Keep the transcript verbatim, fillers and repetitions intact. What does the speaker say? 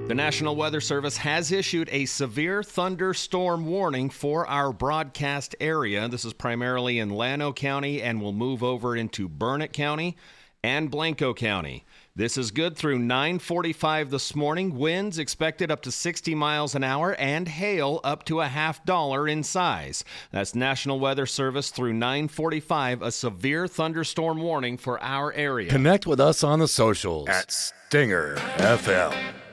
The National Weather Service has issued a severe thunderstorm warning for our broadcast area. This is primarily in Llano County and will move over into Burnett County and Blanco County. This is good through nine forty-five this morning. Winds expected up to sixty miles an hour and hail up to a half dollar in size. That's National Weather Service through nine forty-five, a severe thunderstorm warning for our area. Connect with us on the socials at Stinger F M.